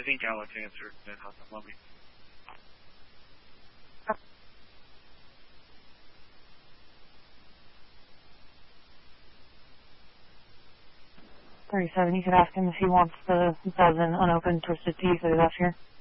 think Alex answered that. Let me. You could ask him if he wants the dozen unopened Twisted Teas that he left here.